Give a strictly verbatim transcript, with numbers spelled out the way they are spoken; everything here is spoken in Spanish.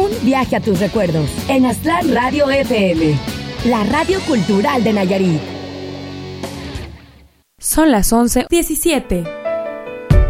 Un viaje a tus recuerdos en Aztlán Radio F M, la radio cultural de Nayarit. Son las once diecisiete.